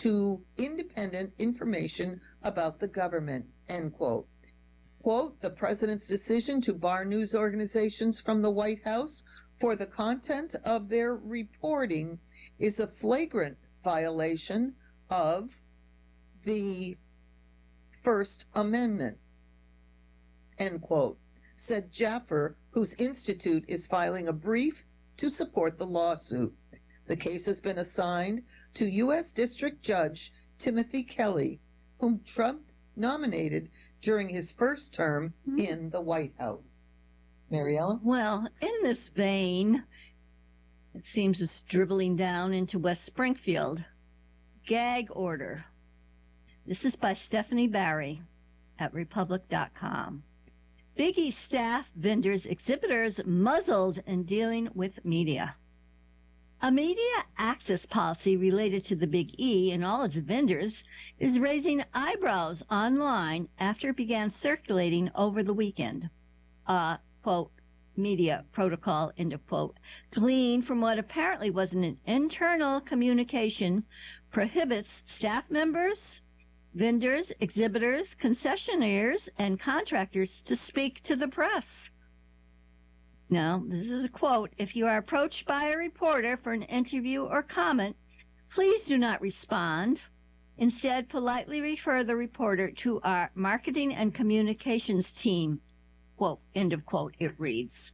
to independent information about the government, end quote. Quote, the president's decision to bar news organizations from the White House for the content of their reporting is a flagrant violation of the First Amendment, end quote, said Jaffer, whose institute is filing a brief to support the lawsuit. The case has been assigned to U.S. District Judge Timothy Kelly, whom Trump nominated during his first term in the White House. Mary Ellen? Well, in this vein, it seems it's dribbling down into West Springfield. Gag order. This is by Stephanie Barry at Republic.com. Big E staff, vendors, exhibitors muzzled in dealing with media. A media access policy related to the Big E and all its vendors is raising eyebrows online after it began circulating over the weekend. Quote, media protocol, end of quote, gleaned from what apparently was an internal communication, prohibits staff members, vendors, exhibitors, concessionaires, and contractors to speak to the press. Now, this is a quote. If you are approached by a reporter for an interview or comment, please do not respond. Instead, politely refer the reporter to our marketing and communications team. Quote, end of quote, it reads.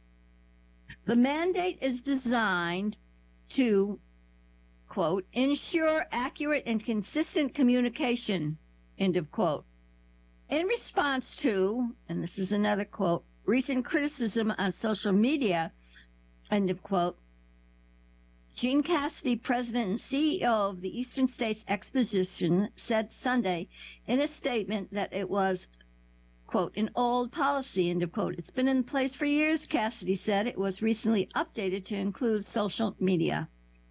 The mandate is designed to, quote, ensure accurate and consistent communication, end of quote. In response to, and this is another quote, recent criticism on social media, end of quote, Gene Cassidy, president and CEO of the Eastern States Exposition, said Sunday in a statement that it was, quote, an old policy, end of quote. It's been in place for years, Cassidy said. It was recently updated to include social media.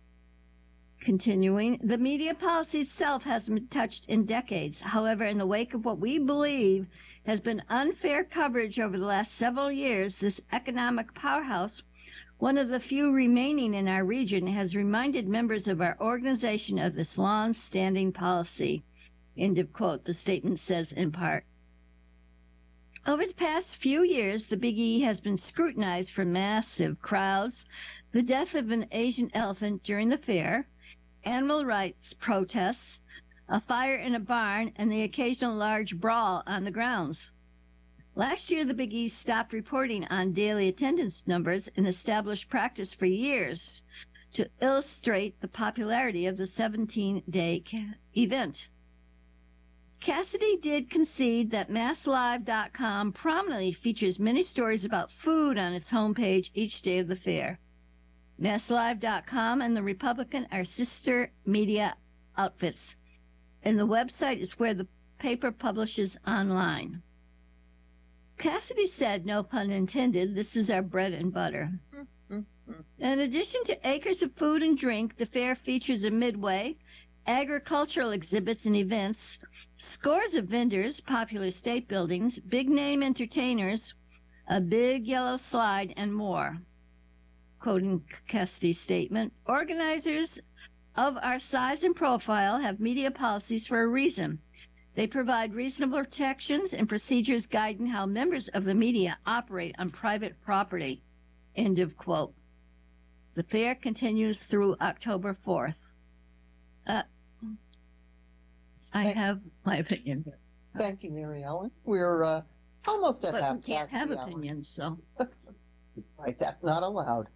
Continuing, the media policy itself hasn't been touched in decades. However, in the wake of what we believe has been unfair coverage over the last several years, this economic powerhouse, one of the few remaining in our region, has reminded members of our organization of this long-standing policy, end of quote, the statement says in part. Over the past few years, the Big E has been scrutinized for massive crowds, the death of an Asian elephant during the fair, animal rights protests, a fire in a barn, and the occasional large brawl on the grounds. Last year, the Big E stopped reporting on daily attendance numbers, an established practice for years, to illustrate the popularity of the 17-day event. Cassidy did concede that MassLive.com prominently features many stories about food on its homepage each day of the fair. MassLive.com and the Republican are sister media outfits, and the website is where the paper publishes online. Cassidy said, no pun intended, this is our bread and butter. In addition to acres of food and drink, the fair features a midway, agricultural exhibits and events, scores of vendors, popular state buildings, big-name entertainers, a big yellow slide, and more. Quoting Cassidy's statement, organizers of our size and profile have media policies for a reason. They provide reasonable protections and procedures guiding how members of the media operate on private property. End of quote. The fair continues through October 4th. I have my opinion. Thank you, Mary Ellen. We're almost at half past the hour. We can't have opinions, so. Right, that's not allowed.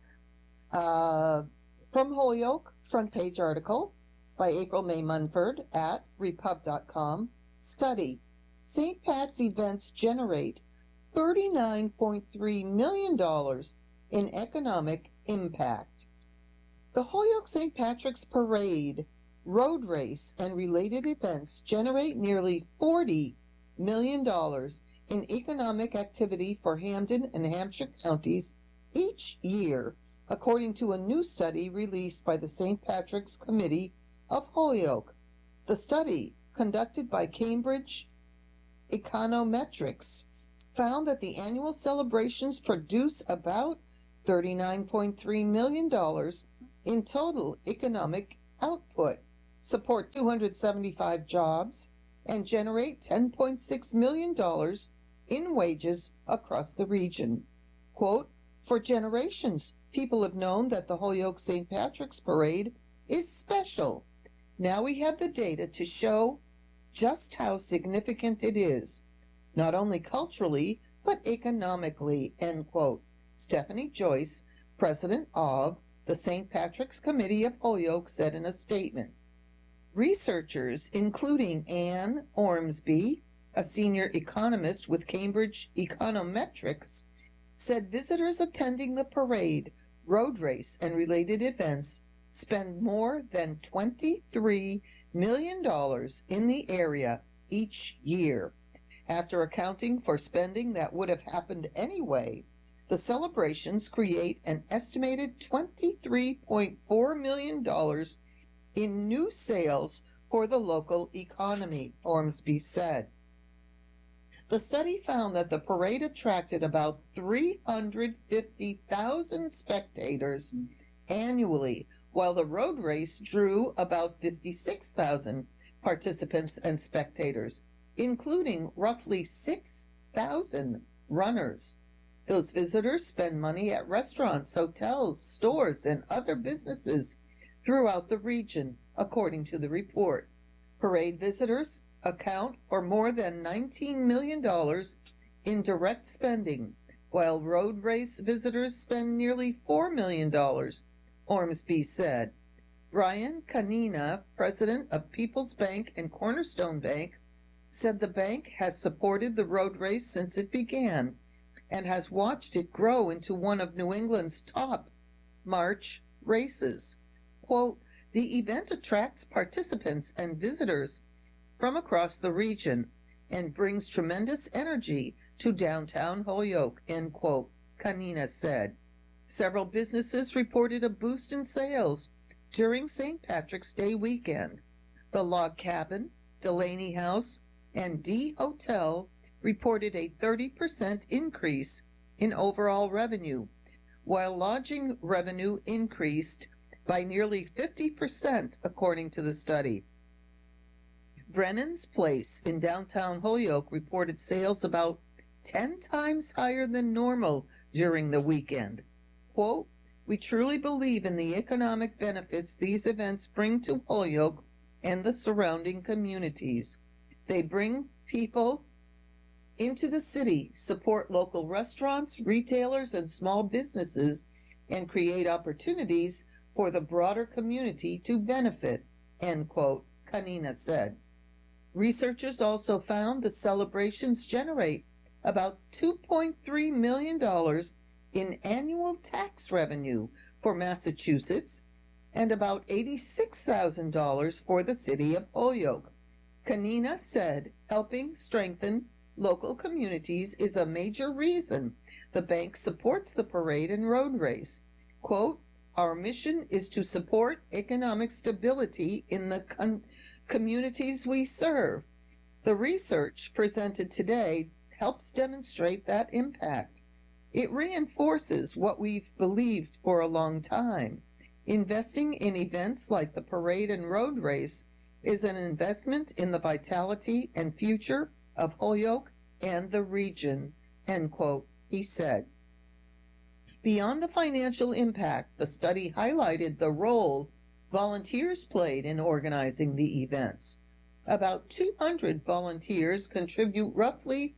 From Holyoke, front page article by April May Munford at Repub.com. Study. St. Pat's events generate $39.3 million in economic impact. The Holyoke St. Patrick's Parade, road race, and related events generate nearly $40 million in economic activity for Hampden and Hampshire counties each year, according to a new study released by the St. Patrick's Committee of Holyoke. The study, conducted by Cambridge Econometrics, found that the annual celebrations produce about $39.3 million in total economic output. support 275 jobs, and generate $10.6 million in wages across the region. Quote, for generations, people have known that the Holyoke St. Patrick's Parade is special. Now we have the data to show just how significant it is, not only culturally, but economically, end quote. Stephanie Joyce, president of the St. Patrick's Committee of Holyoke, said in a statement. Researchers, including Anne Ormsby, a senior economist with Cambridge Econometrics, said visitors attending the parade, road race, and related events spend more than $23 million in the area each year. After accounting for spending that would have happened anyway, the celebrations create an estimated $23.4 million in new sales for the local economy, Ormsby said. The study found that the parade attracted about 350,000 spectators annually, while the road race drew about 56,000 participants and spectators, including roughly 6,000 runners. Those visitors spend money at restaurants, hotels, stores, and other businesses throughout the region, according to the report. Parade visitors account for more than $19 million in direct spending, while road race visitors spend nearly $4 million, Ormsby said. Brian Canina, president of People's Bank and Cornerstone Bank, said the bank has supported the road race since it began and has watched it grow into one of New England's top March races. Quote, the event attracts participants and visitors from across the region and brings tremendous energy to downtown Holyoke, end quote, Canina said. Several businesses reported a boost in sales during St. Patrick's Day weekend. The Log Cabin, Delaney House, and D Hotel reported a 30% increase in overall revenue, while lodging revenue increased by nearly 50%, according to the study. Brennan's Place in downtown Holyoke reported sales about 10 times higher than normal during the weekend. Quote, we truly believe in the economic benefits these events bring to Holyoke and the surrounding communities. They bring people into the city, support local restaurants, retailers, and small businesses, and create opportunities for the broader community to benefit, end quote, Canina said. Researchers also found the celebrations generate about $2.3 million in annual tax revenue for Massachusetts and about $86,000 for the city of Holyoke. Canina said helping strengthen local communities is a major reason the bank supports the parade and road race. Quote, our mission is to support economic stability in the communities we serve. The research presented today helps demonstrate that impact. It reinforces what we've believed for a long time. Investing in events like the parade and road race is an investment in the vitality and future of Holyoke and the region, end quote, he said. Beyond the financial impact, the study highlighted the role volunteers played in organizing the events. About 200 volunteers contribute roughly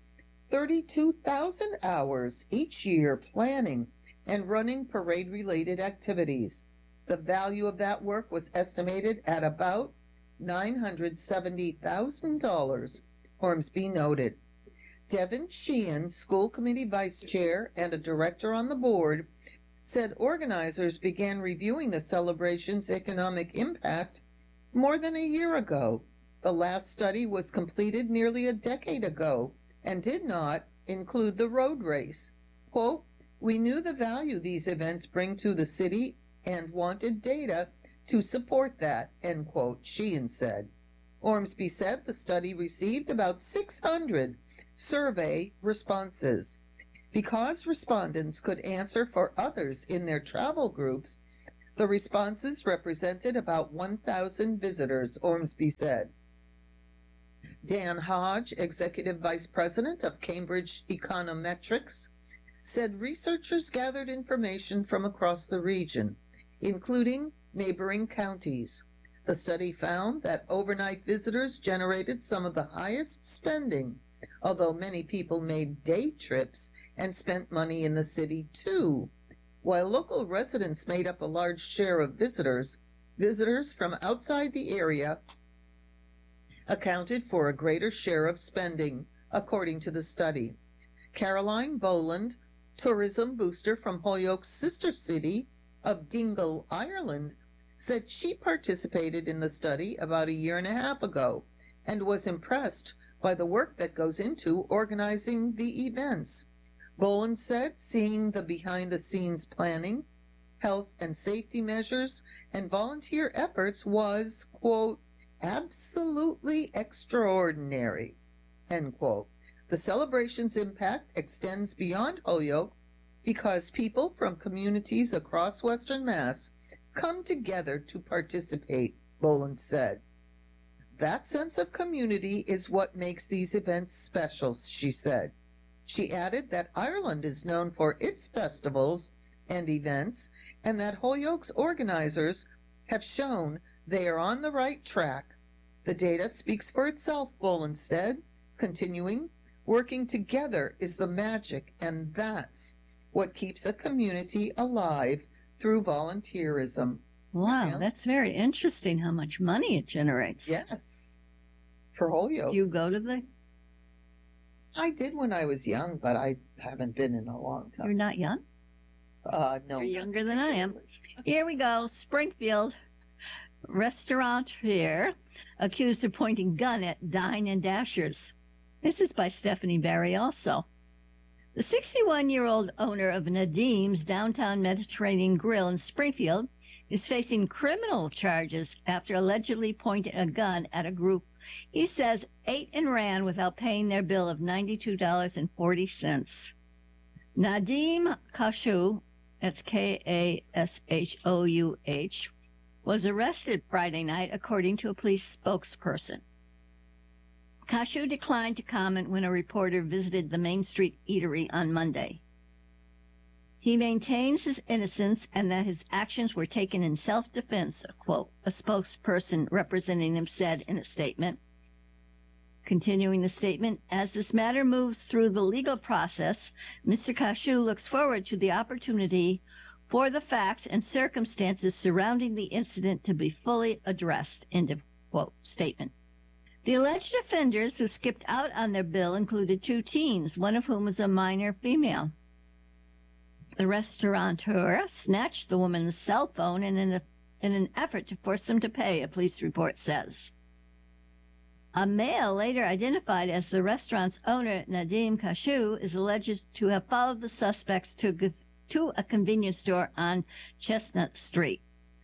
32,000 hours each year planning and running parade-related activities. The value of that work was estimated at about $970,000, Ormsby noted. Devin Sheehan, school committee vice chair and a director on the board, said organizers began reviewing the celebration's economic impact more than a year ago. The last study was completed nearly a decade ago and did not include the road race. Quote, we knew the value these events bring to the city and wanted data to support that, end quote, Sheehan said. Ormsby said the study received about 600 survey responses. Because respondents could answer for others in their travel groups, The responses represented about 1,000 visitors, Ormsby said. Dan Hodge, Executive Vice President of Cambridge Econometrics, said researchers gathered information from across the region, including neighboring counties. The study found that overnight visitors generated some of the highest spending, although many people made day trips and spent money in the city too. While local residents made up a large share of visitors, visitors from outside the area accounted for a greater share of spending, according to the study. Caroline Boland, tourism booster from Holyoke's sister city of Dingle, Ireland, said she participated in the study about a year and a half ago and was impressed by the work that goes into organizing the events. Boland said seeing the behind-the-scenes planning, health and safety measures, and volunteer efforts was, quote, absolutely extraordinary, end quote. The celebration's impact extends beyond Holyoke because people from communities across Western Mass come together to participate, Boland said. That sense of community is what makes these events special, she said. She added that Ireland is known for its festivals and events, and that Holyoke's organizers have shown they are on the right track. The data speaks for itself, Boland said, continuing, working together is the magic, and that's what keeps a community alive through volunteerism. Wow, Yeah. that's very interesting how much money it generates. Yes. For Holyoke. Do you go to the... I did when I was young, but I haven't been in a long time. You're not young? No. You're younger than I am. Here we go. Springfield restaurateur accused of pointing gun at Dine and Dashers. This is by Stephanie Barry also. The 61-year-old owner of Nadim's Downtown Mediterranean Grill in Springfield is facing criminal charges after allegedly pointing a gun at a group he says ate and ran without paying their bill of $92.40. Nadim Kashouh, that's Kashouh, was arrested Friday night, according to a police spokesperson. Kashouh declined to comment when a reporter visited the Main Street eatery on Monday. He maintains his innocence and that his actions were taken in self-defense, a spokesperson representing him said in a statement. Continuing the statement, as this matter moves through the legal process, Mr. Kashouh looks forward to the opportunity for the facts and circumstances surrounding the incident to be fully addressed, end of quote statement. The alleged offenders who skipped out on their bill included 2 teens, one of whom was a minor female. The restaurateur snatched the woman's cell phone in an effort to force them to pay, a police report says. A male later identified as the restaurant's owner, Nadim Kashouh, is alleged to have followed the suspects to a convenience store on Chestnut Street.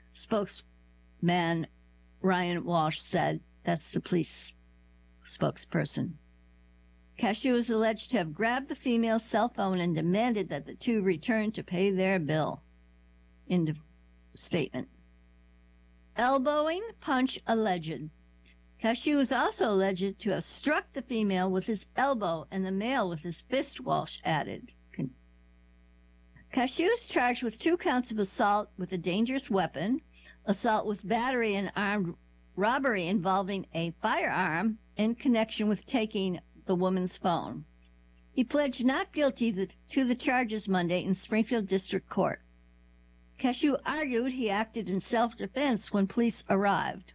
Spokesman Ryan Walsh said, that's the police spokesperson. Kashouh is alleged to have grabbed the female's cell phone and demanded that the 2 return to pay their bill. End of statement. Elbowing punch alleged. Kashouh is also alleged to have struck the female with his elbow and the male with his fist, Walsh added. Kashouh is charged with 2 counts of assault with a dangerous weapon, assault with battery and armed robbery involving a firearm in connection with taking the woman's phone. He pledged not guilty to the charges Monday in Springfield District Court. Kashouh argued he acted in self-defense when police arrived.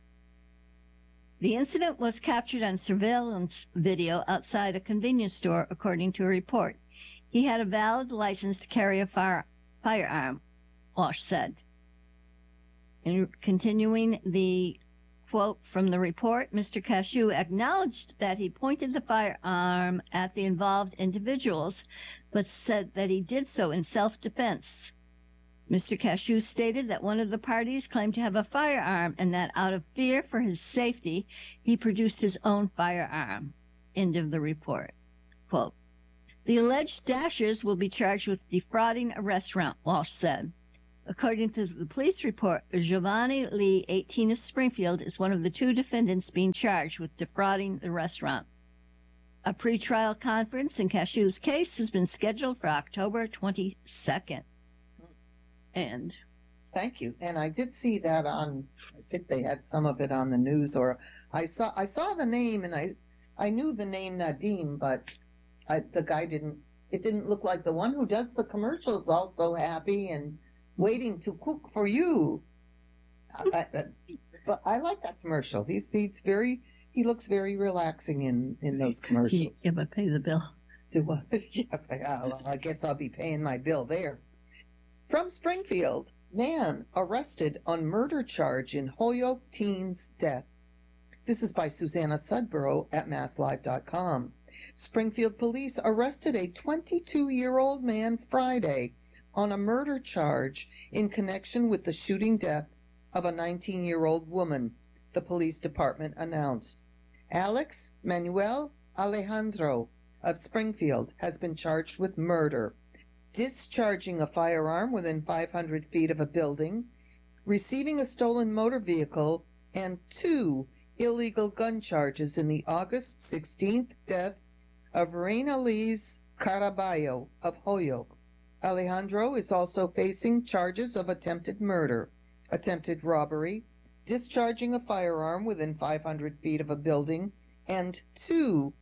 The incident was captured on surveillance video outside a convenience store, according to a report. He had a valid license to carry a firearm, Walsh said. In continuing the quote from the report, Mr. Kashouh acknowledged that he pointed the firearm at the involved individuals, but said that he did so in self-defense. Mr. Kashouh stated that one of the parties claimed to have a firearm and that out of fear for his safety, he produced his own firearm. End of the report. Quote, the alleged dashers will be charged with defrauding a restaurant, Walsh said. According to the police report, Giovanni Lee, 18 of Springfield, is one of the two defendants being charged with defrauding the restaurant. A pretrial conference in Cashew's case has been scheduled for October 22nd. And thank you. And I did see that on, I think they had some of it on the news, or I saw the name, and I knew the name Nadim, but the guy it didn't look like the one who does the commercials also happy and waiting to cook for you. But I like that commercial. He looks very relaxing in those commercials. Yeah, but pay the bill. Do what? Yeah, I guess I'll be paying my bill there. From Springfield, man arrested on murder charge in Holyoke teen's death. This is by Susanna Sudborough at MassLive.com. Springfield police arrested a 22-year-old man Friday on a murder charge in connection with the shooting death of a 19-year-old woman, the police department announced. Alex Manuel Alejandro of Springfield has been charged with murder, discharging a firearm within 500 feet of a building, receiving a stolen motor vehicle, and 2 illegal gun charges in the August 16th death of Reina Liz Caraballo of Holyoke. Alejandro is also facing charges of attempted murder, attempted robbery, discharging a firearm within 500 feet of a building, and 2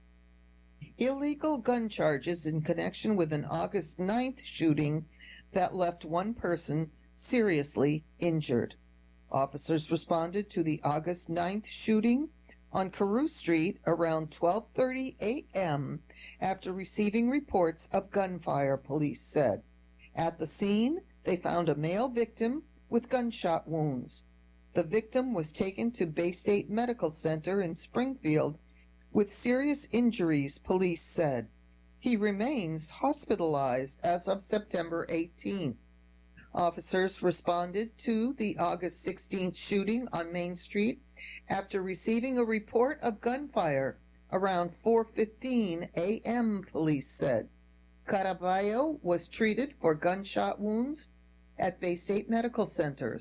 illegal gun charges in connection with an August 9th shooting that left one person seriously injured. Officers responded to the August 9th shooting on Carew Street around 12:30 a.m. after receiving reports of gunfire, police said. At the scene, they found a male victim with gunshot wounds. The victim was taken to Bay State Medical Center in Springfield with serious injuries, police said. He remains hospitalized as of September 18th. Officers responded to the August 16th shooting on Main Street after receiving a report of gunfire around 4:15 a.m., police said. Caraballo was treated for gunshot wounds at Bay State Medical Center,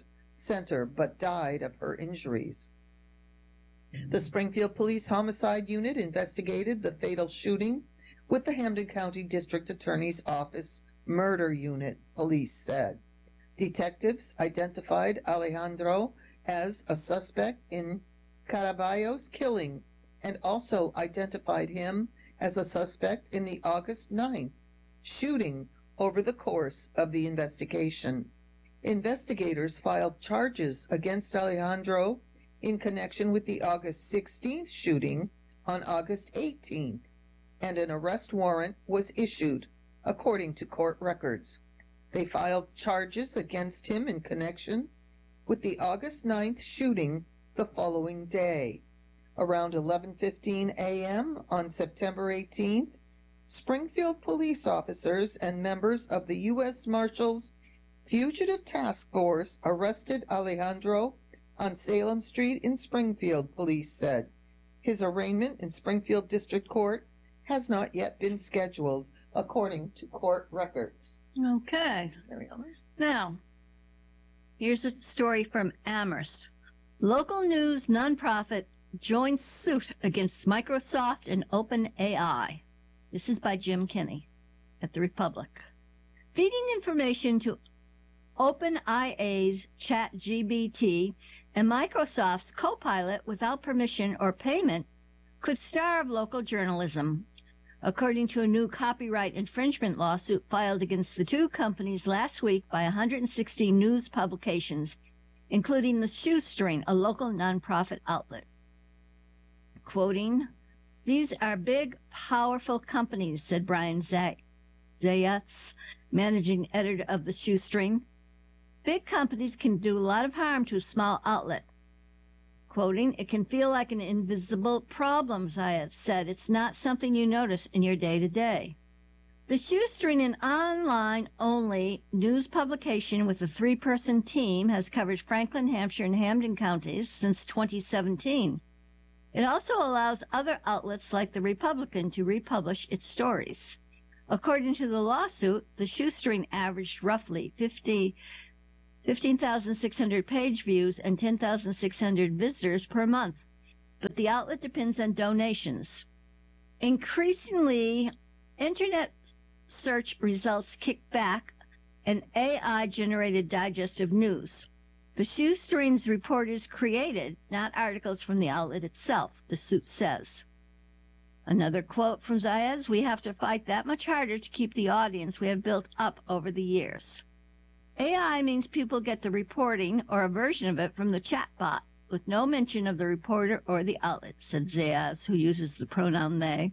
but died of her injuries. The Springfield Police Homicide Unit investigated the fatal shooting with the Hampden County District Attorney's Office Murder Unit, police said. Detectives identified Alejandro as a suspect in Caraballo's killing and also identified him as a suspect in the August 9th shooting over the course of the investigation. Investigators filed charges against Alejandro in connection with the August 16th shooting on August 18th, and an arrest warrant was issued, according to court records. They filed charges against him in connection with the August 9th shooting the following day. Around 11:15 a.m. on September 18th, Springfield police officers and members of the U.S. Marshals Fugitive Task Force arrested Alejandro on Salem Street in Springfield, police said. His arraignment in Springfield District Court has not yet been scheduled, according to court records. Okay. Now, here's a story from Amherst. Local news nonprofit joins suit against Microsoft and OpenAI. This is by Jim Kinney at the Republic. Feeding information to OpenAI's ChatGPT and Microsoft's Copilot without permission or payment could starve local journalism, according to a new copyright infringement lawsuit filed against the two companies last week by 160 news publications, including The Shoestring, a local nonprofit outlet. Quoting, "These are big, powerful companies," said Brian Zayats, managing editor of The Shoestring. "Big companies can do a lot of harm to a small outlet." Quoting, "It can feel like an invisible problem," Zayat said. "It's not something you notice in your day-to-day." The Shoestring, an online-only news publication with a 3-person team, has covered Franklin, Hampshire, and Hampden counties since 2017. It also allows other outlets like The Republican to republish its stories. According to the lawsuit, The Shoestring averaged roughly 50 15,600 page views, and 10,600 visitors per month. But the outlet depends on donations. Increasingly, internet search results kick back an AI-generated digest of news. The shoestrings reporters created, not articles from the outlet itself, the suit says. Another quote from Zayed: "We have to fight that much harder to keep the audience we have built up over the years." AI means people get the reporting or a version of it from the chatbot, with no mention of the reporter or the outlet, said Zayed, who uses the pronoun they.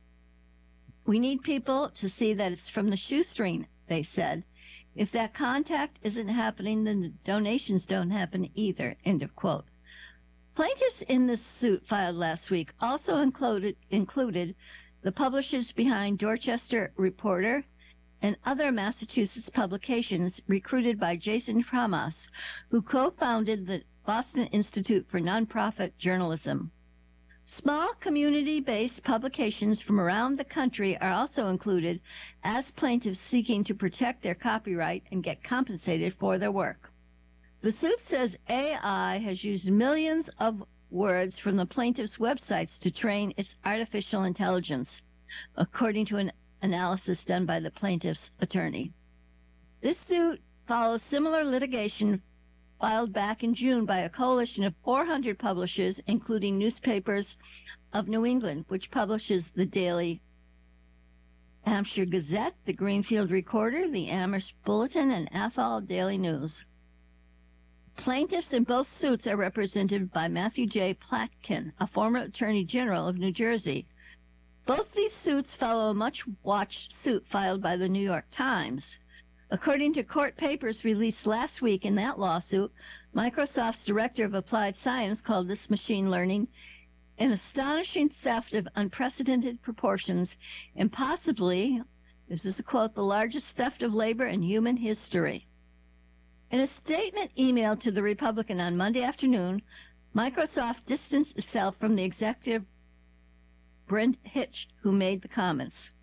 "We need people to see that it's from the shoestring," they said. "If that contact isn't happening, then the donations don't happen either," end of quote. Plaintiffs in this suit filed last week also included the publishers behind Dorchester Reporter and other Massachusetts publications recruited by Jason Pramas, who co-founded the Boston Institute for Nonprofit Journalism. Small community-based publications from around the country are also included as plaintiffs seeking to protect their copyright and get compensated for their work. The suit says AI has used millions of words from the plaintiffs' websites to train its artificial intelligence, according to an analysis done by the plaintiff's attorney. This suit follows similar litigation filed back in June by a coalition of 400 publishers, including Newspapers of New England, which publishes the Daily Hampshire Gazette, the Greenfield Recorder, the Amherst Bulletin, and Athol Daily News. Plaintiffs in both suits are represented by Matthew J. Platkin, a former Attorney General of New Jersey. Both these suits follow a much-watched suit filed by the New York Times. According to court papers released last week in that lawsuit, Microsoft's director of applied science called this machine learning an astonishing theft of unprecedented proportions and possibly, this is a quote, the largest theft of labor in human history. In a statement emailed to the Republican on Monday afternoon, Microsoft distanced itself from the executive Brent Hitch, who made the comments.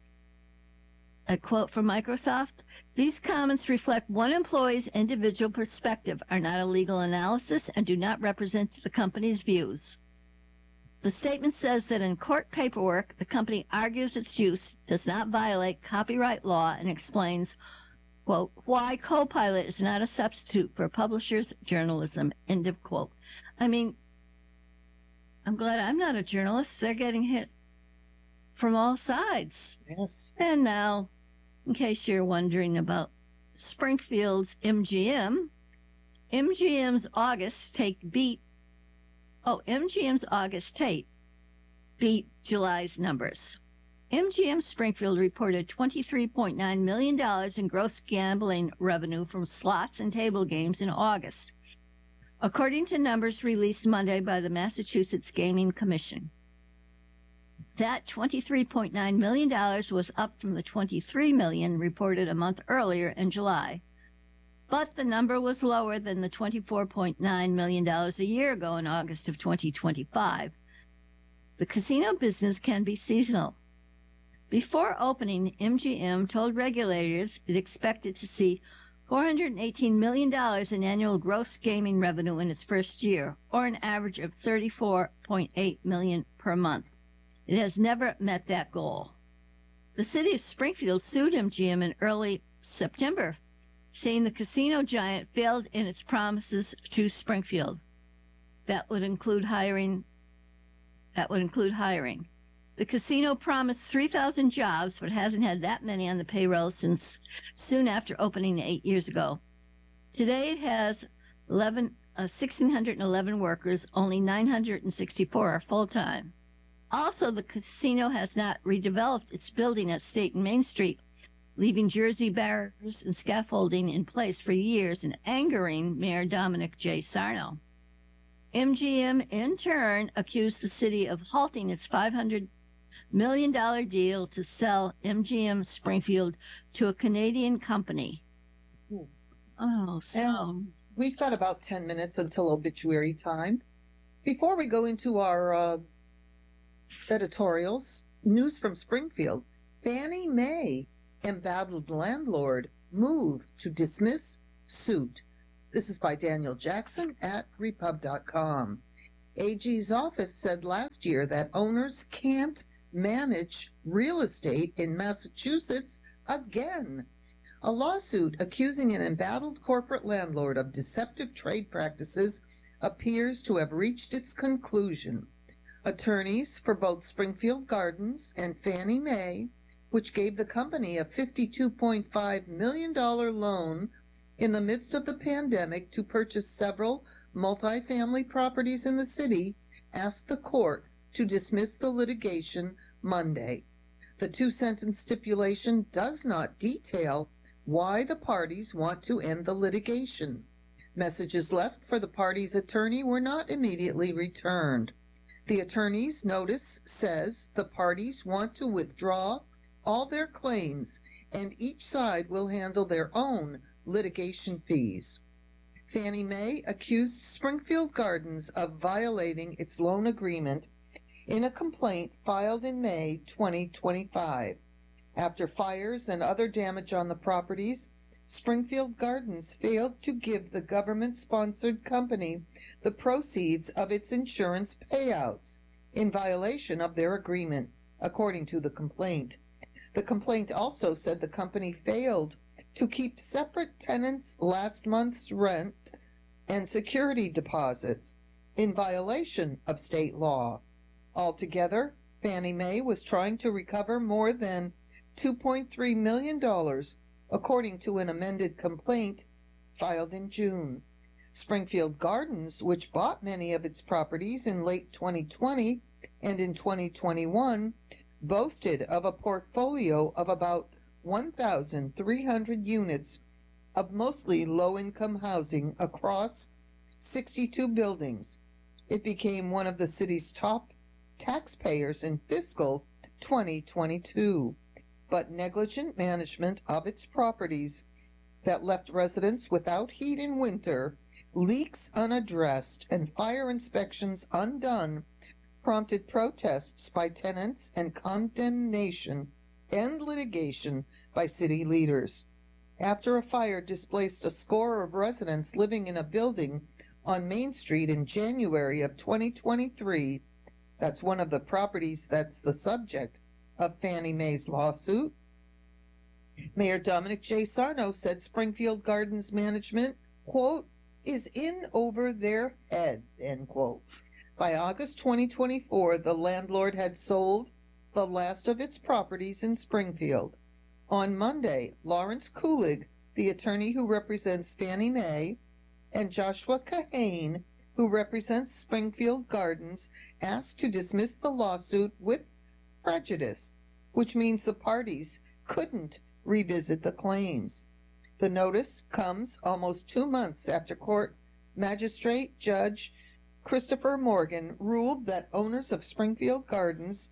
A quote from Microsoft: "These comments reflect one employee's individual perspective, are not a legal analysis, and do not represent the company's views." The statement says that in court paperwork, the company argues its use does not violate copyright law and explains, quote, why Copilot is not a substitute for publishers' journalism, end of quote. I mean, I'm glad I'm not a journalist. They're getting hit from all sides. Yes. And now, in case you're wondering about Springfield's MGM, MGM's August take beat July's numbers. MGM Springfield reported $23.9 million in gross gambling revenue from slots and table games in August, according to numbers released Monday by the Massachusetts Gaming Commission. That $23.9 million was up from the $23 million reported a month earlier in July, but the number was lower than the $24.9 million a year ago in August of 2025. The casino business can be seasonal. Before opening, MGM told regulators it expected to see $418 million in annual gross gaming revenue in its first year, or an average of $34.8 million per month. It has never met that goal. The city of Springfield sued MGM in early September, saying the casino giant failed in its promises to Springfield. That would include hiring. The casino promised 3,000 jobs, but hasn't had that many on the payroll since soon after opening 8 years ago. Today it has 1,611 workers, only 964 are full-time. Also, the casino has not redeveloped its building at State and Main Street, leaving Jersey barriers and scaffolding in place for years and angering Mayor Dominic J. Sarno. MGM, in turn, accused the city of halting its $500 million deal to sell MGM Springfield to a Canadian company. We've got about 10 minutes until obituary time. Before we go into our editorials, news from Springfield. Fannie Mae, embattled landlord, move to dismiss suit. This is by Daniel Jackson at repub.com. AG's office said last year that owners can't manage real estate in Massachusetts again. A lawsuit accusing an embattled corporate landlord of deceptive trade practices appears to have reached its conclusion. Attorneys for both Springfield Gardens and Fannie Mae, which gave the company a $52.5 million loan in the midst of the pandemic to purchase several multifamily properties in the city, asked the court to dismiss the litigation Monday. The two-sentence stipulation does not detail why the parties want to end the litigation. Messages left for the parties' attorney were not immediately returned. The attorney's notice says the parties want to withdraw all their claims and each side will handle their own litigation fees. Fannie Mae accused Springfield Gardens of violating its loan agreement in a complaint filed in May 2025. After fires and other damage on the properties, Springfield Gardens failed to give the government-sponsored company the proceeds of its insurance payouts in violation of their agreement, according to the complaint. The complaint also said the company failed to keep separate tenants' last month's rent and security deposits in violation of state law. Altogether, Fannie Mae was trying to recover more than $2.3 million, according to an amended complaint filed in June. Springfield Gardens, which bought many of its properties in late 2020 and in 2021, boasted of a portfolio of about 1,300 units of mostly low-income housing across 62 buildings. It became one of the city's top taxpayers in fiscal 2022, but negligent management of its properties that left residents without heat in winter, leaks unaddressed, and fire inspections undone prompted protests by tenants and condemnation and litigation by city leaders. After a fire displaced a score of residents living in a building on Main Street in January of 2023, that's one of the properties that's the subject of Fannie Mae's lawsuit, Mayor Dominic J. Sarno said Springfield Gardens management, quote, is in over their head, end quote. By August 2024, the landlord had sold the last of its properties in Springfield. On Monday, Lawrence Kulig, the attorney who represents Fannie Mae, and Joshua Kahane, who represents Springfield Gardens, asked to dismiss the lawsuit with prejudice, which means the parties couldn't revisit the claims. The notice comes almost 2 months after court magistrate Judge Christopher Morgan ruled that owners of Springfield Gardens,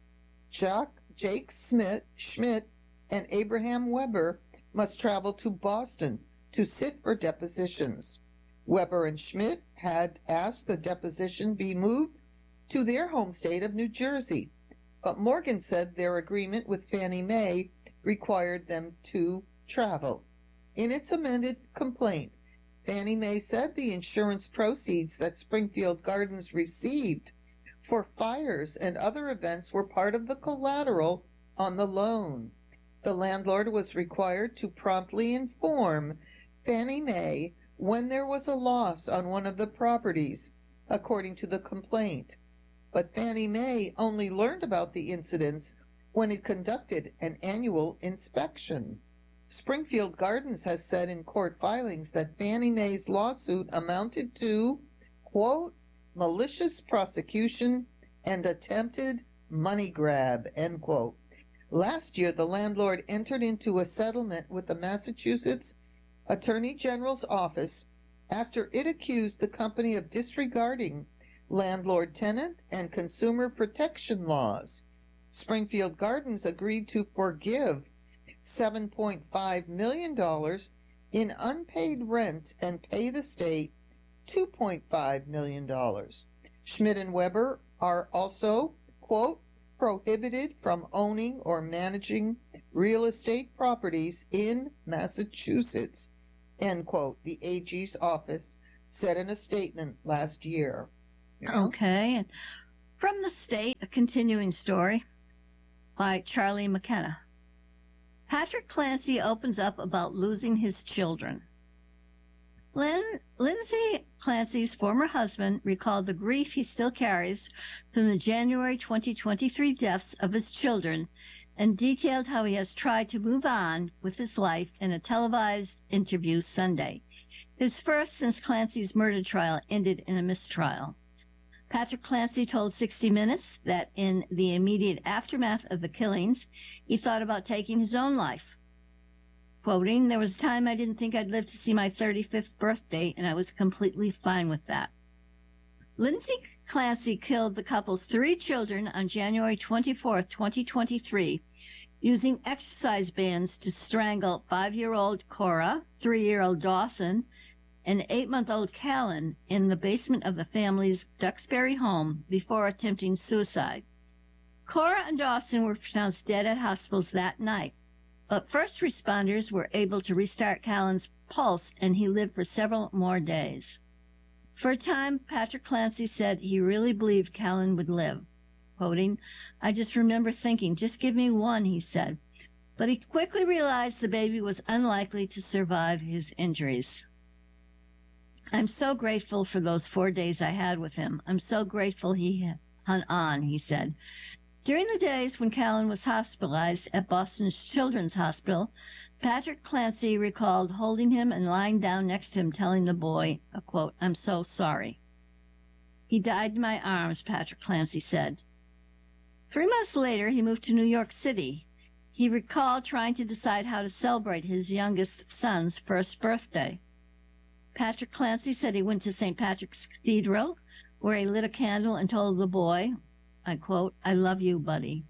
Jake Schmidt, and Abraham Weber must travel to Boston to sit for depositions. Weber and Schmidt had asked the deposition be moved to their home state of New Jersey, but Morgan said their agreement with Fannie Mae required them to travel. In its amended complaint, Fannie Mae said the insurance proceeds that Springfield Gardens received for fires and other events were part of the collateral on the loan. The landlord was required to promptly inform Fannie Mae when there was a loss on one of the properties, according to the complaint. But Fannie Mae only learned about the incidents when it conducted an annual inspection. Springfield Gardens has said in court filings that Fannie Mae's lawsuit amounted to, quote, malicious prosecution and attempted money grab, end quote. Last year, the landlord entered into a settlement with the Massachusetts Attorney General's office after it accused the company of disregarding landlord-tenant and consumer protection laws. Springfield Gardens agreed to forgive $7.5 million in unpaid rent and pay the state $2.5 million. Schmidt and Weber are also, quote, prohibited from owning or managing real estate properties in Massachusetts, end quote, the AG's office said in a statement last year. Okay. And from the state, a continuing story by Charlie McKenna. Patrick Clancy opens up about losing his children. Lindsay Clancy's former husband recalled the grief he still carries from the January 2023 deaths of his children and detailed how he has tried to move on with his life in a televised interview Sunday, his first since Clancy's murder trial ended in a mistrial. Patrick Clancy told 60 Minutes that in the immediate aftermath of the killings, he thought about taking his own life. Quoting, "There was a time I didn't think I'd live to see my 35th birthday, and I was completely fine with that." Lindsay Clancy killed the couple's 3 children on January 24, 2023, using exercise bands to strangle 5-year-old Cora, 3-year-old Dawson, and 8-month-old Callan in the basement of the family's Duxbury home before attempting suicide. Cora and Dawson were pronounced dead at hospitals that night, but first responders were able to restart Callan's pulse, and he lived for several more days. For a time, Patrick Clancy said he really believed Callan would live. Quoting, "I just remember thinking, just give me one," he said. But he quickly realized the baby was unlikely to survive his injuries. "I'm so grateful for those 4 days I had with him. I'm so grateful he hung on," he said. During the days when Callan was hospitalized at Boston's Children's Hospital, Patrick Clancy recalled holding him and lying down next to him, telling the boy, a quote, "I'm so sorry." "He died in my arms," Patrick Clancy said. 3 months later, he moved to New York City. He recalled trying to decide how to celebrate his youngest son's first birthday. Patrick Clancy said he went to St. Patrick's Cathedral, where he lit a candle and told the boy, I quote, "I love you, buddy."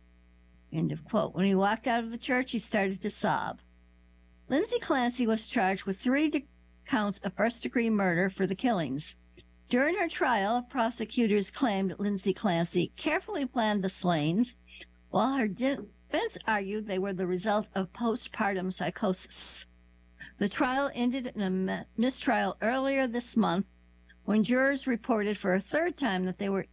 End of quote. When he walked out of the church, he started to sob. Lindsay Clancy was charged with 3 counts of first-degree murder for the killings. During her trial, prosecutors claimed Lindsay Clancy carefully planned the slayings, while her defense argued they were the result of postpartum psychosis. The trial ended in a mistrial earlier this month when jurors reported for a 3rd time that they were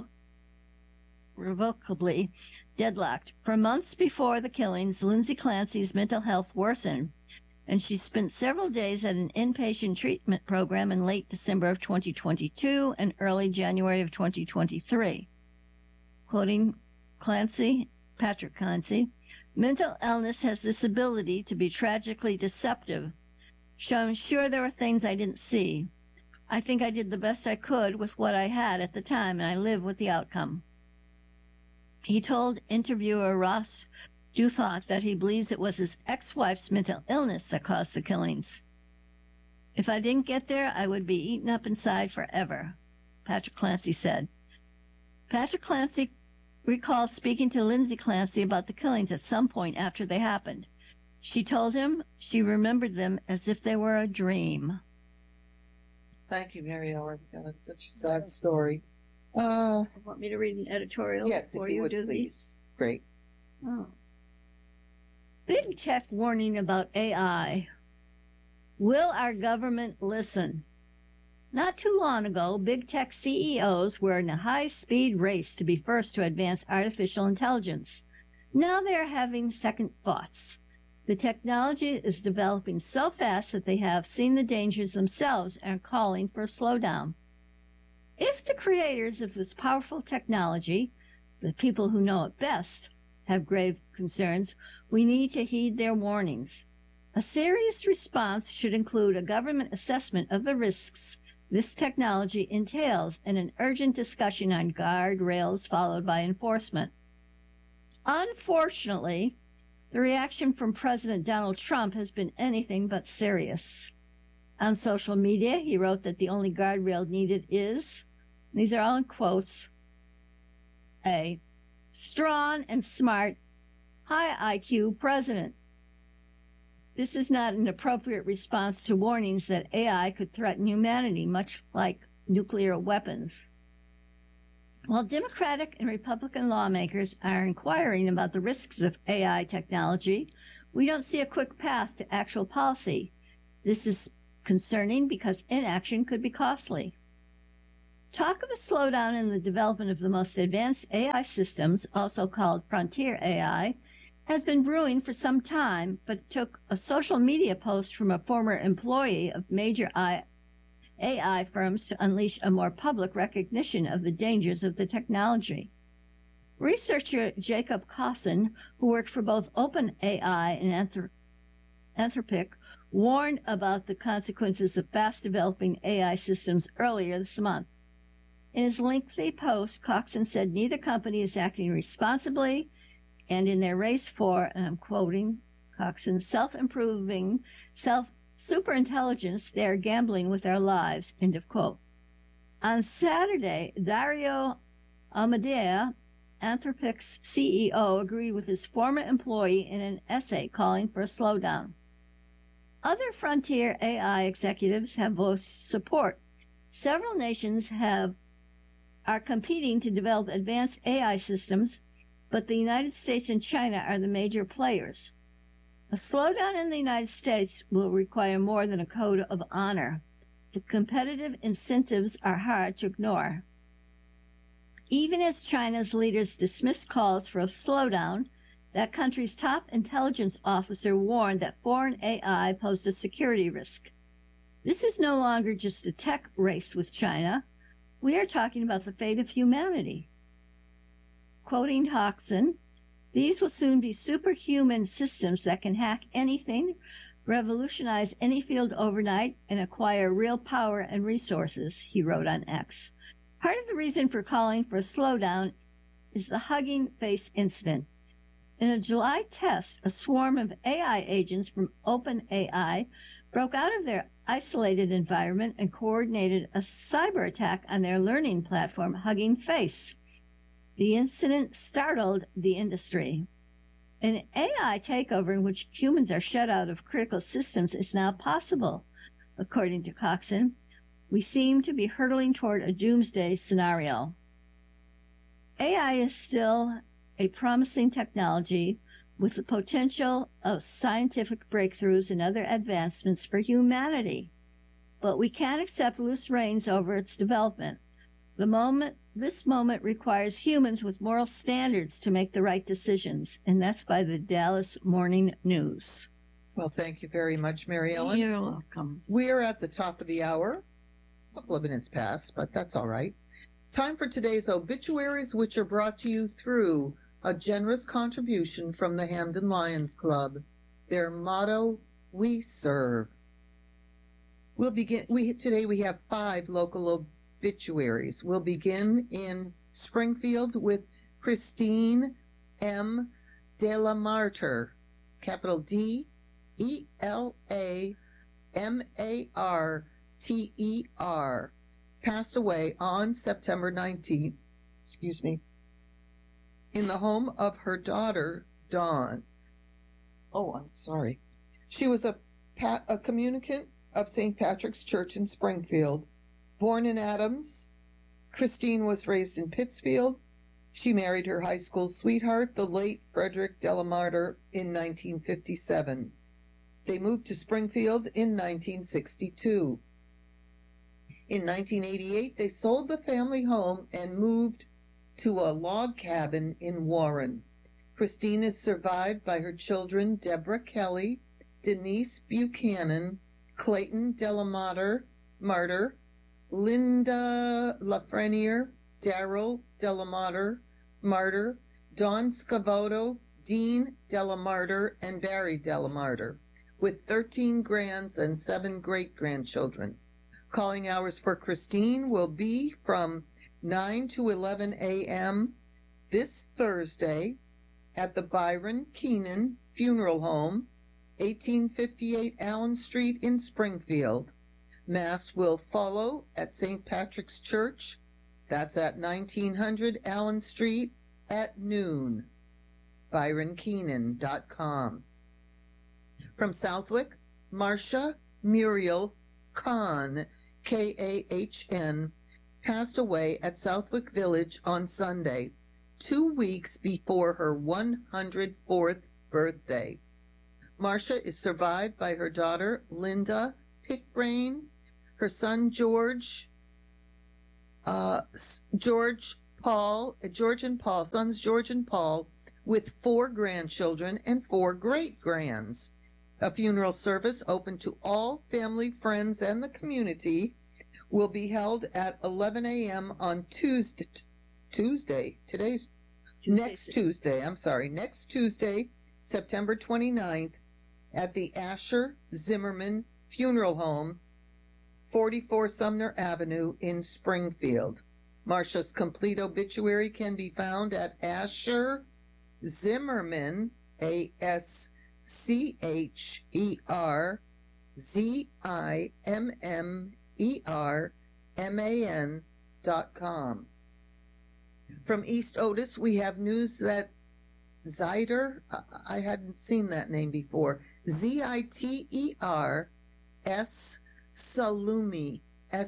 irrevocably deadlocked. For months before the killings, Lindsay Clancy's mental health worsened, and she spent several days at an inpatient treatment program in late December of 2022 and early January of 2023. Quoting Patrick Clancy, "Mental illness has this ability to be tragically deceptive. So I'm sure there were things I didn't see. I think I did the best I could with what I had at the time, and I live with the outcome." He told interviewer Ross Douthat that he believes it was his ex-wife's mental illness that caused the killings. "If I didn't get there, I would be eaten up inside forever," Patrick Clancy said. Patrick Clancy recalled speaking to Lindsay Clancy about the killings at some point after they happened. She told him she remembered them as if they were a dream. Thank you, Mary Ellen. Yeah, that's such a sad story. Want me to read an editorial Yes, before if you would, do please. these? Great. Oh. Big tech warning about AI. Will our government listen? Not too long ago, big tech CEOs were in a high-speed race to be first to advance artificial intelligence. Now they are having second thoughts. The technology is developing so fast that they have seen the dangers themselves and are calling for a slowdown. If the creators of this powerful technology, the people who know it best, have grave concerns, we need to heed their warnings. A serious response should include a government assessment of the risks this technology entails and an urgent discussion on guardrails followed by enforcement. Unfortunately, the reaction from President Donald Trump has been anything but serious. On social media, he wrote that the only guardrail needed is, these are all in quotes, a strong and smart, high IQ president. This is not an appropriate response to warnings that AI could threaten humanity, much like nuclear weapons. While Democratic and Republican lawmakers are inquiring about the risks of AI technology, we don't see a quick path to actual policy. This is concerning because inaction could be costly. Talk of a slowdown in the development of the most advanced AI systems, also called frontier AI, has been brewing for some time, but it took a social media post from a former employee of major AI firms to unleash a more public recognition of the dangers of the technology. Researcher Jacob Kossin, who worked for both OpenAI and Anthropic, warned about the consequences of fast-developing AI systems earlier this month. In his lengthy post, Coxon said neither company is acting responsibly, and in their race for, and I'm quoting Coxon, self-improving, superintelligence, they are gambling with our lives, end of quote. On Saturday, Dario Amodei, Anthropic's CEO, agreed with his former employee in an essay calling for a slowdown. Other frontier AI executives have voiced support. Several nations are competing to develop advanced AI systems, but the United States and China are the major players. A slowdown in the United States will require more than a code of honor. The competitive incentives are hard to ignore. Even as China's leaders dismissed calls for a slowdown, that country's top intelligence officer warned that foreign AI posed a security risk. This is no longer just a tech race with China. We are talking about the fate of humanity. Quoting Coxon, these will soon be superhuman systems that can hack anything, revolutionize any field overnight, and acquire real power and resources, he wrote on X. Part of the reason for calling for a slowdown is the Hugging Face incident. In a July test, a swarm of AI agents from OpenAI broke out of their isolated environment and coordinated a cyber attack on their learning platform, Hugging Face. The incident startled the industry. An AI takeover in which humans are shut out of critical systems is now possible, according to Coxon. We seem to be hurtling toward a doomsday scenario. AI is still a promising technology with the potential of scientific breakthroughs and other advancements for humanity. But we can't accept loose reins over its development. This moment requires humans with moral standards to make the right decisions, and that's by the Dallas Morning News. Well, thank you very much, Mary Ellen. You're welcome. We are at the top of the hour. A couple of minutes past, but that's all right. Time for today's obituaries, which are brought to you through a generous contribution from the Hamden Lions Club. Their motto, we serve. We'll begin. Today we have 5 local obituaries. We'll begin in Springfield with Christine M. Delamarter, capital D-E-L-A-M-A-R-T-E-R, passed away on September 19th, in the home of her daughter, Dawn. Oh, I'm sorry. She was a communicant of St. Patrick's Church in Springfield. Born in Adams, Christine was raised in Pittsfield. She married her high school sweetheart, the late Frederick Delamarter, in 1957. They moved to Springfield in 1962. In 1988, they sold the family home and moved to a log cabin in Warren. Christine is survived by her children, Deborah Kelly, Denise Buchanan, Clayton Delamarter, Linda Lafreniere, Daryl Delamarter, Dawn Scavoto, Dean Delamarter, and Barry Delamarter, with 13 grands and 7 great-grandchildren. Calling hours for Christine will be from 9 to 11 a.m. this Thursday at the Byron Keenan Funeral Home, 1858 Allen Street in Springfield. Mass will follow at St. Patrick's Church. That's at 1900 Allen Street at noon. ByronKeenan.com. From Southwick, Marcia Muriel Kahn, K-A-H-N, passed away at Southwick Village on Sunday, 2 weeks before her 104th birthday. Marcia is survived by her daughter, Linda Pickbrain, her son, George and Paul, sons George and Paul, with 4 grandchildren and 4 great-grands. A funeral service open to all family, friends, and the community will be held at 11 a.m. on Tuesday, next Tuesday, September 29th, at the Asher Zimmerman Funeral Home, 44 Sumner Avenue in Springfield. Marcia's complete obituary can be found at Asher Zimmerman, ASCHERZIMMERMAN.com. From East Otis, we have news that Zider, I hadn't seen that name before, Ziter S. Salumi,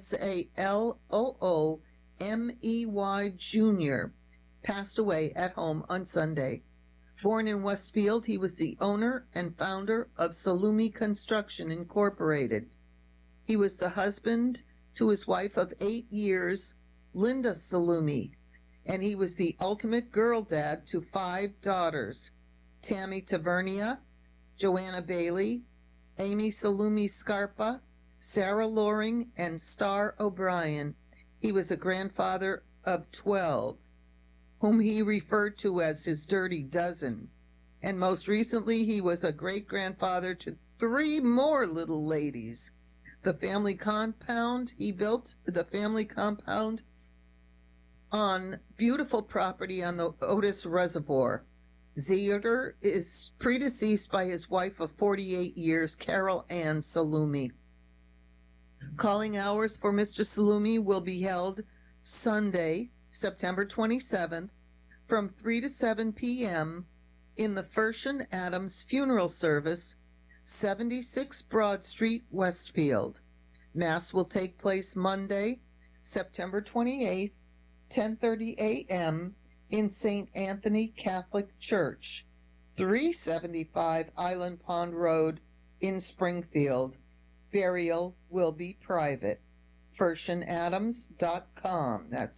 SALOOMEY Jr., passed away at home on Sunday. Born in Westfield, he was the owner and founder of Salumi Construction Incorporated. He was the husband to his wife of 8 years, Linda Salumi, and he was the ultimate girl dad to 5 daughters, Tammy Tavernia, Joanna Bailey, Amy Salumi Scarpa, Sarah Loring, and Star O'Brien. He was a grandfather of 12, whom he referred to as his dirty dozen. And most recently, he was a great-grandfather to 3 more little ladies. He built the family compound on beautiful property on the Otis Reservoir. Zider is predeceased by his wife of 48 years, Carol Ann Salumi. Calling hours for Mr. Salumi will be held Sunday, September 27th, from 3 to 7 p.m. in the Fershen Adams Funeral Service, 76 Broad Street, Westfield. Mass will take place Monday, September 28th, 10:30 a.m. in St. Anthony Catholic Church, 375 Island Pond Road in Springfield. Burial will be private. FershenAdams.com. That's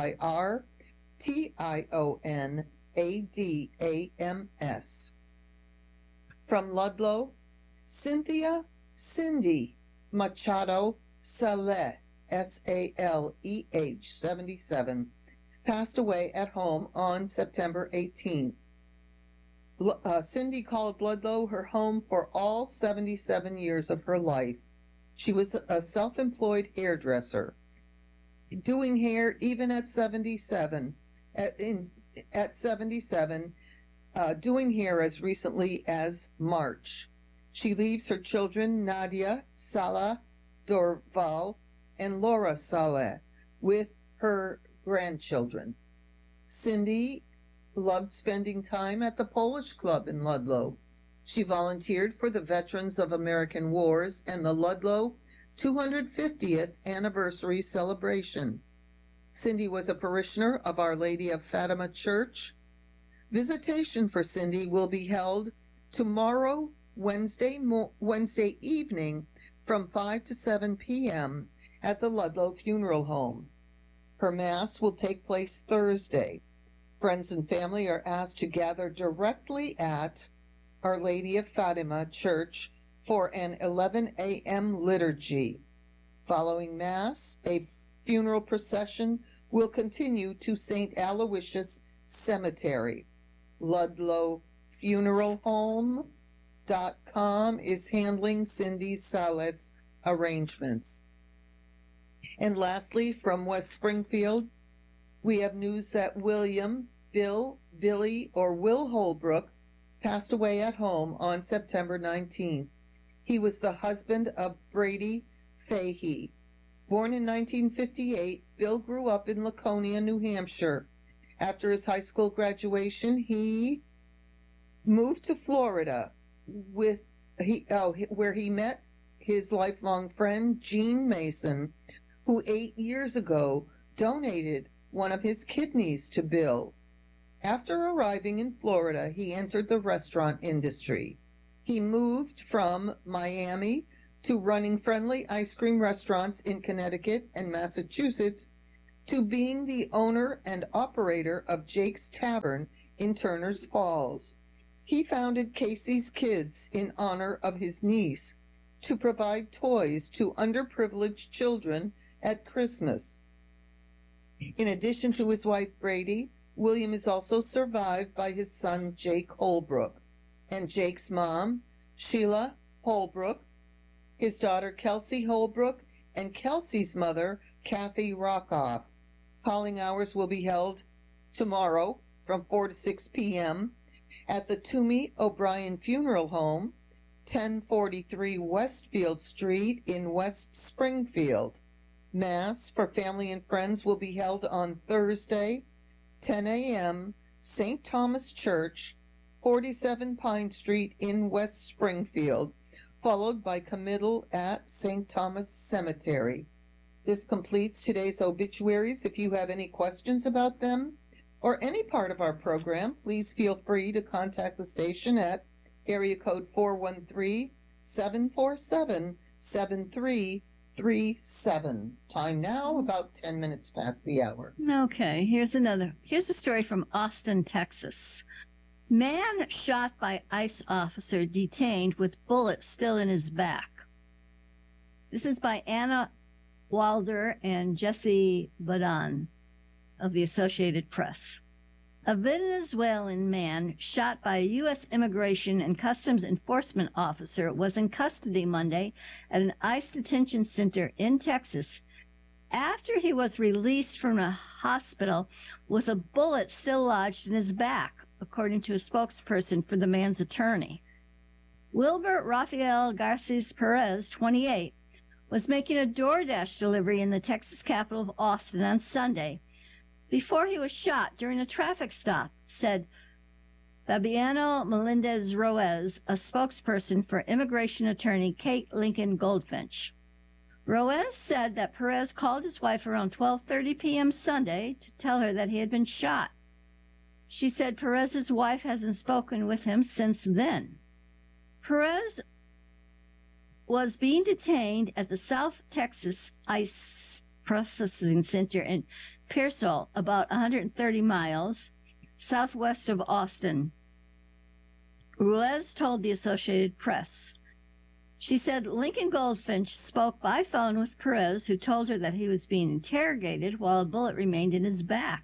FIRTIONADAMS. From Ludlow, Cindy Machado Saleh, SALEH, 77, passed away at home on September 18th. Cindy called Ludlow her home for all 77 years of her life. She was a self-employed hairdresser, doing hair even at 77, doing hair as recently as March. She leaves her children Nadia, Salah, Dorval, and Laura Saleh with her grandchildren. Cindy loved spending time at the Polish Club in Ludlow. She volunteered for the Veterans of American Wars and the Ludlow 250th anniversary celebration. Cindy was a parishioner of Our Lady of Fatima Church. Visitation for Cindy will be held tomorrow, Wednesday evening, from 5 to 7 p.m. at the Ludlow Funeral Home. Her Mass will take place Thursday. Friends and family are asked to gather directly at Our Lady of Fatima Church for an 11 a.m. liturgy. Following Mass, a funeral procession will continue to St. Aloysius Cemetery. LudlowFuneralHome.com is handling Cindy Saleh's arrangements. And lastly, from West Springfield, we have news that William, Billy, or Will Holbrook passed away at home on September 19th. He was the husband of Brady Fahey. Born in 1958, Bill grew up in Laconia, New Hampshire. After his high school graduation, he moved to Florida where he met his lifelong friend, Gene Mason, who 8 years ago donated one of his kidneys to Bill. After arriving in Florida, he entered the restaurant industry. He moved from Miami to running friendly ice cream restaurants in Connecticut and Massachusetts to being the owner and operator of Jake's Tavern in Turner's Falls. He founded Casey's Kids in honor of his niece to provide toys to underprivileged children at Christmas. In addition to his wife Brady, William is also survived by his son Jake Holbrook and Jake's mom, Sheila Holbrook, his daughter Kelsey Holbrook, and Kelsey's mother, Kathy Rockoff. Calling hours will be held tomorrow from 4 to 6 p.m. at the Toomey O'Brien Funeral Home, 1043 Westfield Street in West Springfield. Mass for family and friends will be held on Thursday, 10 a.m., St. Thomas Church, 47 Pine Street in West Springfield, followed by committal at St. Thomas Cemetery. This completes today's obituaries. If you have any questions about them or any part of our program, please feel free to contact the station at area code 413-747-7337. Time now about 10 minutes past the hour. Okay, here's a story from Austin, Texas. Man shot by ICE officer detained with bullet still in his back. This is by Anna Walder and Jesse Badan of the Associated Press. A Venezuelan man shot by a U.S. Immigration and Customs Enforcement officer was in custody Monday at an ICE detention center in Texas after he was released from a hospital with a bullet still lodged in his back, according to a spokesperson for the man's attorney. Wilbur Rafael Garces Perez, 28, was making a DoorDash delivery in the Texas capital of Austin on Sunday before he was shot during a traffic stop, said Fabiano Melendez-Roez, a spokesperson for immigration attorney Kate Lincoln Goldfinch. Roez said that Perez called his wife around 12:30 p.m. Sunday to tell her that he had been shot. She said Perez's wife hasn't spoken with him since then. Perez was being detained at the South Texas ICE Processing Center in Pearsall, about 130 miles southwest of Austin. Ruiz told the Associated Press. She said Lincoln Goldfinch spoke by phone with Perez, who told her that he was being interrogated while a bullet remained in his back.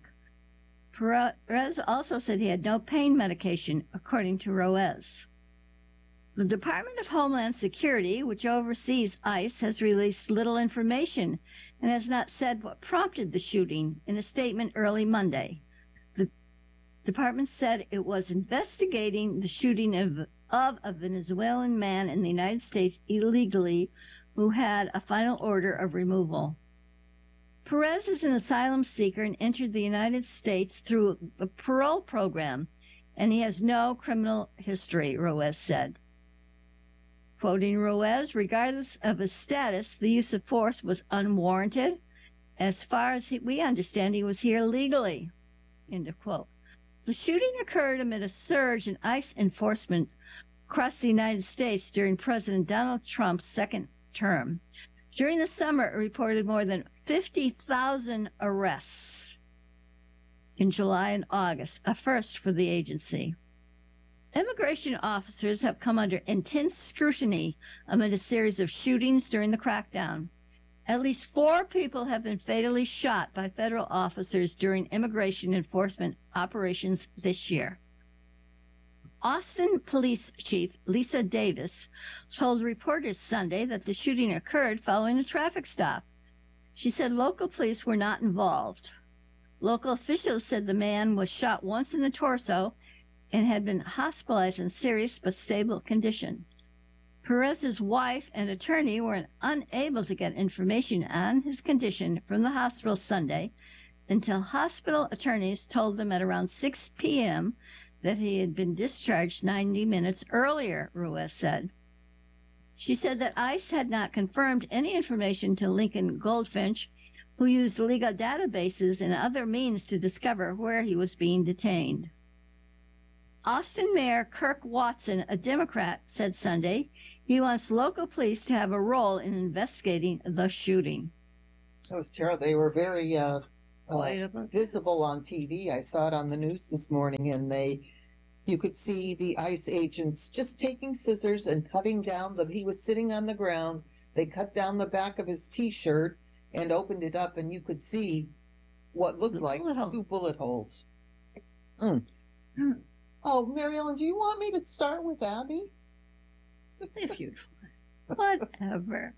Perez also said he had no pain medication, according to Ruiz. The Department of Homeland Security, which oversees ICE, has released little information and has not said what prompted the shooting in a statement early Monday. The department said it was investigating the shooting of a Venezuelan man in the United States illegally who had a final order of removal. Perez is an asylum seeker and entered the United States through the parole program, and he has no criminal history, Ruiz said. Quoting Ruiz, regardless of his status, the use of force was unwarranted. As far as we understand, he was here legally. End of quote. The shooting occurred amid a surge in ICE enforcement across the United States during President Donald Trump's second term. During the summer, it reported more than 50,000 arrests in July and August, a first for the agency. Immigration officers have come under intense scrutiny amid a series of shootings during the crackdown. At least 4 people have been fatally shot by federal officers during immigration enforcement operations this year. Austin Police Chief Lisa Davis told reporters Sunday that the shooting occurred following a traffic stop. She said local police were not involved. Local officials said the man was shot once in the torso and had been hospitalized in serious but stable condition. Perez's wife and attorney were unable to get information on his condition from the hospital Sunday until hospital attorneys told them at around 6 p.m. that he had been discharged 90 minutes earlier, Ruiz said. She said that ICE had not confirmed any information to Lincoln Goldfinch, who used legal databases and other means to discover where he was being detained. Austin Mayor Kirk Watson, a Democrat, said Sunday he wants local police to have a role in investigating the shooting. It was terrible. They were very visible on TV. I saw it on the news this morning, and you could see the ICE agents just taking scissors and cutting down he was sitting on the ground. They cut down the back of his T-shirt and opened it up, and you could see what looked like two bullet holes. Oh, Mary Ellen, do you want me to start with Abby? If you'd whatever.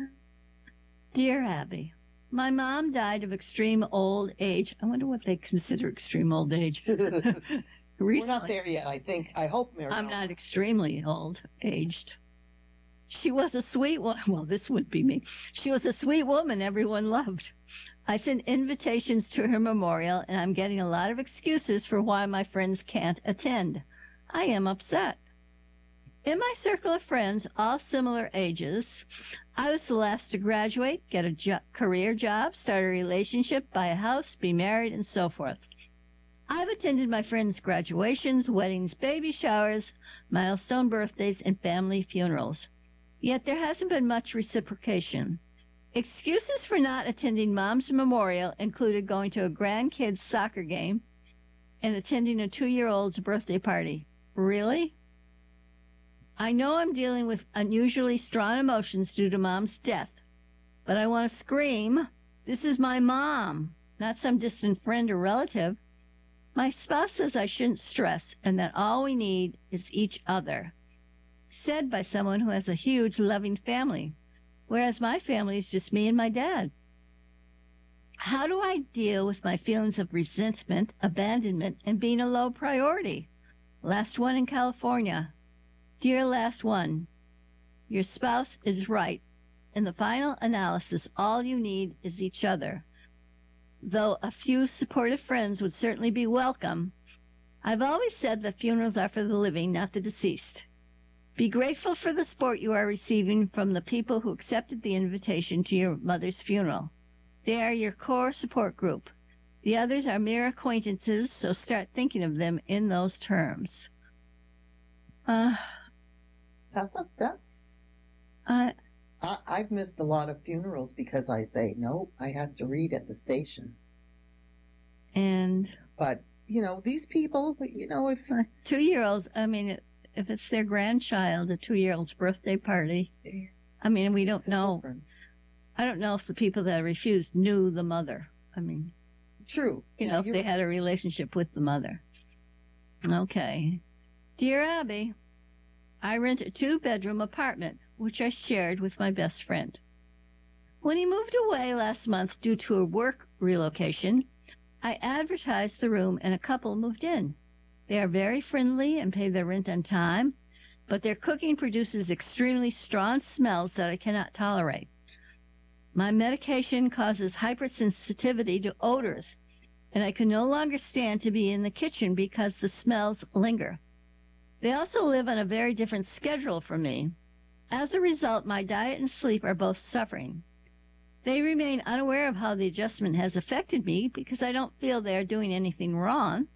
Dear Abby, my mom died of extreme old age. I wonder what they consider extreme old age. We're not there yet, I think. I hope, Mary Ellen. I'm not extremely aged. She was a sweet woman. Well, this would be me. She was a sweet woman everyone loved. I sent invitations to her memorial, and I'm getting a lot of excuses for why my friends can't attend. I am upset. In my circle of friends, all similar ages, I was the last to graduate, get a career job, start a relationship, buy a house, be married, and so forth. I've attended my friends' graduations, weddings, baby showers, milestone birthdays, and family funerals. Yet there hasn't been much reciprocation. Excuses for not attending Mom's memorial included going to a grandkid's soccer game and attending a 2-year-old's birthday party. Really? I know I'm dealing with unusually strong emotions due to Mom's death, but I want to scream, this is my mom, not some distant friend or relative. My spouse says I shouldn't stress and that all we need is each other. Said by someone who has a huge, loving family, whereas my family is just me and my dad. How do I deal with my feelings of resentment, abandonment, and being a low priority? Last one in California. Dear last one, your spouse is right. In the final analysis, all you need is each other. Though a few supportive friends would certainly be welcome, I've always said that funerals are for the living, not the deceased. Be grateful for the support you are receiving from the people who accepted the invitation to your mother's funeral. They are your core support group. The others are mere acquaintances, so start thinking of them in those terms. I've missed a lot of funerals because I say, no, I have to read at the station. But, these people, if 2-year-olds, if it's their grandchild, a 2-year-old's birthday party, we don't know. I don't know if the people that refused knew the mother. True. If they had a relationship with the mother. Okay. Dear Abby, I rent a 2-bedroom apartment, which I shared with my best friend. When he moved away last month due to a work relocation, I advertised the room and a couple moved in. They are very friendly and pay their rent on time, but their cooking produces extremely strong smells that I cannot tolerate. My medication causes hypersensitivity to odors, and I can no longer stand to be in the kitchen because the smells linger. They also live on a very different schedule from me. As a result, my diet and sleep are both suffering. They remain unaware of how the adjustment has affected me because I don't feel they are doing anything wrong.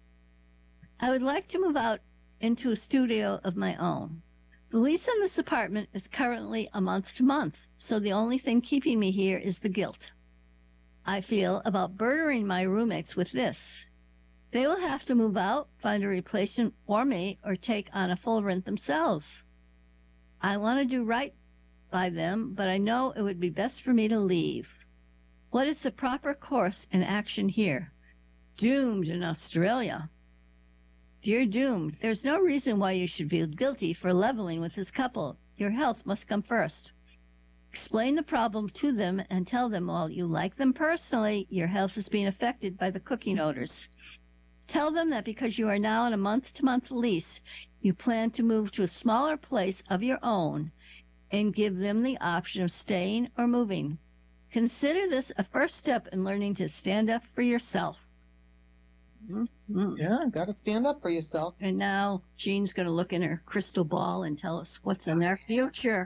I would like to move out into a studio of my own. The lease on this apartment is currently a month to month, so the only thing keeping me here is the guilt I feel about burdening my roommates with this. They will have to move out, find a replacement for me, or take on a full rent themselves. I want to do right by them, but I know it would be best for me to leave. What is the proper course and action here? Doomed in Australia. Dear Doomed, there's no reason why you should feel guilty for leveling with this couple. Your health must come first. Explain the problem to them and tell them while you like them personally, your health is being affected by the cooking odors. Tell them that because you are now on a month-to-month lease, you plan to move to a smaller place of your own and give them the option of staying or moving. Consider this a first step in learning to stand up for yourself. Mm-hmm. Yeah, got to stand up for yourself. And now Jean's going to look in her crystal ball and tell us what's in their future.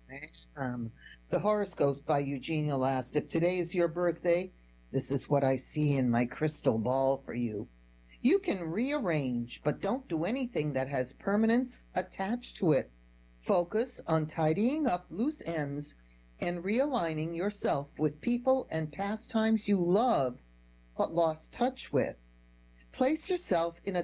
The horoscopes by Eugenia Last. If today is your birthday, this is what I see in my crystal ball for you. You can rearrange, but don't do anything that has permanence attached to it. Focus on tidying up loose ends and realigning yourself with people and pastimes you love but lost touch with. Place yourself in a